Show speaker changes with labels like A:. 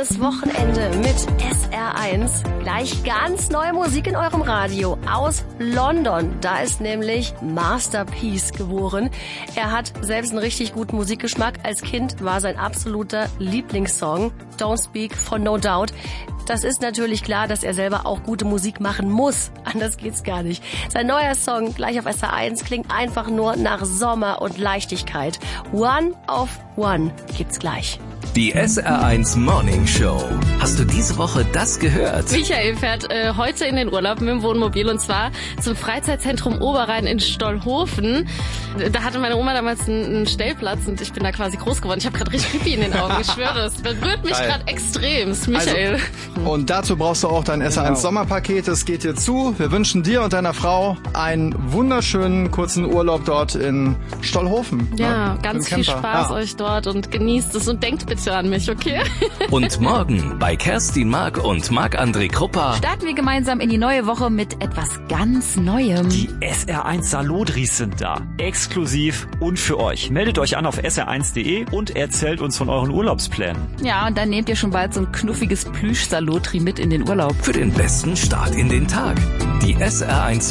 A: schönes Wochenende mit SR1. Gleich ganz neue Musik in eurem Radio aus London. Da ist nämlich Masterpiece geboren. Er hat selbst einen richtig guten Musikgeschmack. Als Kind war sein absoluter Lieblingssong Don't Speak von No Doubt. Das ist natürlich klar, dass er selber auch gute Musik machen muss. Anders geht's gar nicht. Sein neuer Song, gleich auf SR1, klingt einfach nur nach Sommer und Leichtigkeit. One of One gibt's gleich.
B: Die SR1 Morning Show. Hast du diese Woche das gehört?
C: Michael fährt heute in den Urlaub mit dem Wohnmobil und zwar zum Freizeitzentrum Oberrhein in Stollhofen. Da hatte meine Oma damals einen Stellplatz und ich bin da quasi groß geworden. Ich habe gerade richtig Pipi in den Augen, ich schwöre, das berührt mich gerade extremst, Michael.
D: Also, und dazu brauchst du auch dein SR1 Sommerpaket. Es geht dir zu. Wir wünschen dir und deiner Frau einen wunderschönen kurzen Urlaub dort in Stollhofen.
C: Ja, ganz viel Spaß euch dort und genießt es und denkt bitte an mich, okay?
B: Und morgen bei Kerstin Mark und Marc-André Kruppa
E: starten wir gemeinsam in die neue Woche mit etwas ganz Neuem.
F: Die SR1 Salodris sind da. Exklusiv und für euch. Meldet euch an auf sr1.de und erzählt uns von euren Urlaubsplänen.
E: Ja, und dann nehmt ihr schon bald so ein knuffiges Plüsch-Salotri mit in den Urlaub.
B: Für den besten Start in den Tag. Die SR1